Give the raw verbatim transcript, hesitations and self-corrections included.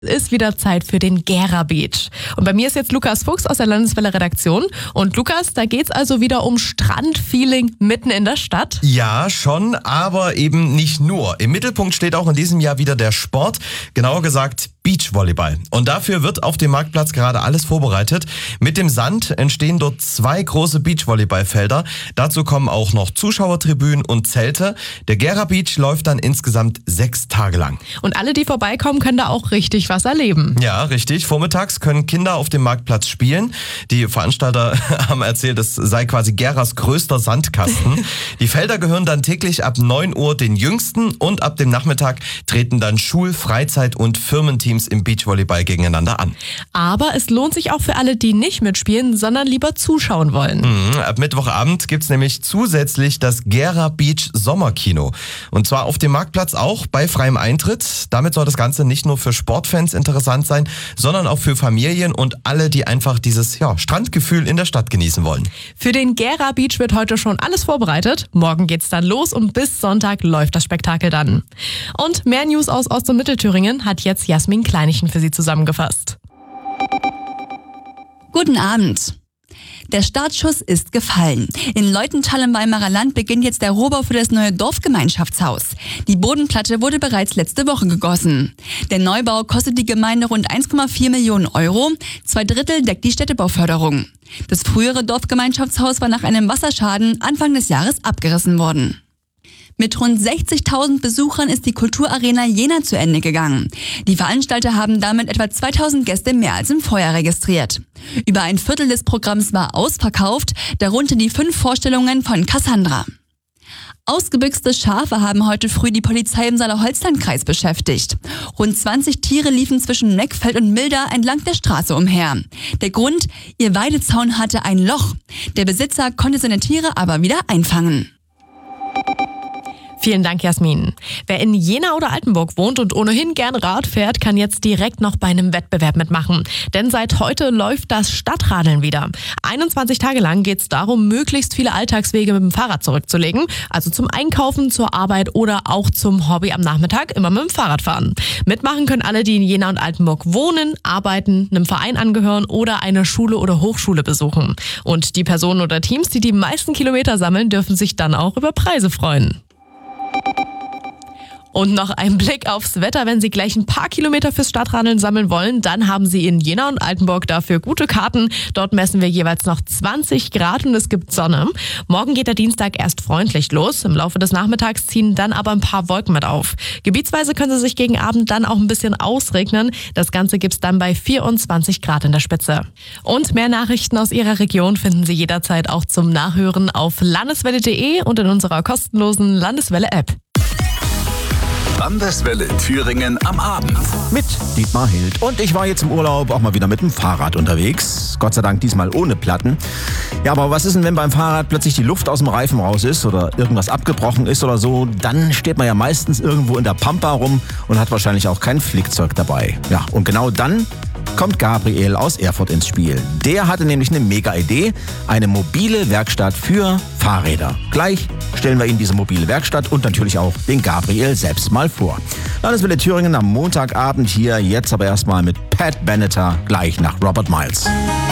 Ist wieder Zeit für den Gera Beach. Und bei mir ist jetzt Lukas Fuchs aus der Landeswelle Redaktion. Und Lukas, da geht's also wieder um Strandfeeling mitten in der Stadt. Ja, schon, aber eben nicht nur. Im Mittelpunkt steht auch in diesem Jahr wieder der Sport, genauer gesagt Beachvolleyball. Und dafür wird auf dem Marktplatz gerade alles vorbereitet. Mit dem Sand entstehen dort zwei große Beachvolleyballfelder. Dazu kommen auch noch Zuschauertribünen und Zelte. Der Gera Beach läuft dann insgesamt sechs Tage lang. Und alle, die vorbeikommen, können da auch richtig was erleben. Ja, richtig. Vormittags können Kinder auf dem Marktplatz spielen. Die Veranstalter haben erzählt, es sei quasi Geras größter Sandkasten. Die Felder gehören dann täglich ab neun Uhr den Jüngsten und ab dem Nachmittag treten dann Schul-, Freizeit- und Firmenteams im Beachvolleyball gegeneinander an. Aber es lohnt sich auch für alle, die nicht mitspielen, sondern lieber zuschauen wollen. Mhm, ab Mittwochabend gibt's nämlich zusätzlich das Gera Beach Sommerkino. Und zwar auf dem Marktplatz auch bei freiem Eintritt. Damit soll das Ganze nicht nur für Sportfans interessant sein, sondern auch für Familien und alle, die einfach dieses ja, Strandgefühl in der Stadt genießen wollen. Für den Gera Beach wird heute schon alles vorbereitet. Morgen geht's dann los und bis Sonntag läuft das Spektakel dann. Und mehr News aus Ost- und Mittelthüringen hat jetzt Jasmin Kleinichen für Sie zusammengefasst. Guten Abend. Der Startschuss ist gefallen. In Leutenthal im Weimarer Land beginnt jetzt der Rohbau für das neue Dorfgemeinschaftshaus. Die Bodenplatte wurde bereits letzte Woche gegossen. Der Neubau kostet die Gemeinde rund eins Komma vier Millionen Euro. Zwei Drittel deckt die Städtebauförderung. Das frühere Dorfgemeinschaftshaus war nach einem Wasserschaden Anfang des Jahres abgerissen worden. Mit rund sechzigtausend Besuchern ist die Kulturarena Jena zu Ende gegangen. Die Veranstalter haben damit etwa zweitausend Gäste mehr als im Vorjahr registriert. Über ein Viertel des Programms war ausverkauft, darunter die fünf Vorstellungen von Cassandra. Ausgebüxte Schafe haben heute früh die Polizei im Saale-Holzland-Kreis beschäftigt. Rund zwanzig Tiere liefen zwischen Neckfeld und Milda entlang der Straße umher. Der Grund? Ihr Weidezaun hatte ein Loch. Der Besitzer konnte seine Tiere aber wieder einfangen. Vielen Dank, Jasmin. Wer in Jena oder Altenburg wohnt und ohnehin gern Rad fährt, kann jetzt direkt noch bei einem Wettbewerb mitmachen. Denn seit heute läuft das Stadtradeln wieder. einundzwanzig Tage lang geht es darum, möglichst viele Alltagswege mit dem Fahrrad zurückzulegen. Also zum Einkaufen, zur Arbeit oder auch zum Hobby am Nachmittag immer mit dem Fahrrad fahren. Mitmachen können alle, die in Jena und Altenburg wohnen, arbeiten, einem Verein angehören oder eine Schule oder Hochschule besuchen. Und die Personen oder Teams, die die meisten Kilometer sammeln, dürfen sich dann auch über Preise freuen. Und noch ein Blick aufs Wetter. Wenn Sie gleich ein paar Kilometer fürs Stadtradeln sammeln wollen, dann haben Sie in Jena und Altenburg dafür gute Karten. Dort messen wir jeweils noch zwanzig Grad und es gibt Sonne. Morgen geht der Dienstag erst freundlich los. Im Laufe des Nachmittags ziehen dann aber ein paar Wolken mit auf. Gebietsweise können Sie sich gegen Abend dann auch ein bisschen ausregnen. Das Ganze gibt's dann bei vierundzwanzig Grad in der Spitze. Und mehr Nachrichten aus Ihrer Region finden Sie jederzeit auch zum Nachhören auf landeswelle punkt de und in unserer kostenlosen Landeswelle-App. Landeswelle Thüringen am Abend. Mit Dietmar Hild. Und ich war jetzt im Urlaub auch mal wieder mit dem Fahrrad unterwegs. Gott sei Dank diesmal ohne Platten. Ja, aber was ist denn, wenn beim Fahrrad plötzlich die Luft aus dem Reifen raus ist oder irgendwas abgebrochen ist oder so? Dann steht man ja meistens irgendwo in der Pampa rum und hat wahrscheinlich auch kein Flickzeug dabei. Ja, und genau dann kommt Gabriel aus Erfurt ins Spiel. Der hatte nämlich eine mega Idee, eine mobile Werkstatt für Fahrräder. Gleich stellen wir Ihnen diese mobile Werkstatt und natürlich auch den Gabriel selbst mal vor. Landeswelle Thüringen am Montagabend hier, jetzt aber erstmal mit Pat Benatar, gleich nach Robert Miles.